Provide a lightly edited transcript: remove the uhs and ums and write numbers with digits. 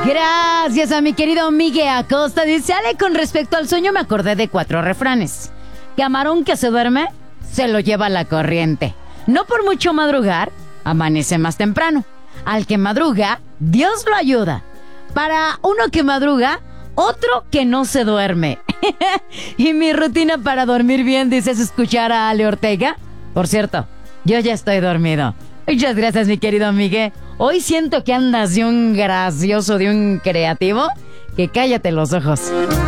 Gracias a mi querido Miguel Acosta. Dice, Ale, con respecto al sueño me acordé de 4 refranes. Camarón que se duerme, se lo lleva la corriente. No por mucho madrugar, amanece más temprano. Al que madruga, Dios lo ayuda. Para uno que madruga, otro que no se duerme. Y mi rutina para dormir bien, dices, escuchar a Ale Ortega. Por cierto, yo ya estoy dormido. Muchas gracias, mi querido Miguel. Hoy siento que andas de un gracioso, de un creativo, que cállate los ojos.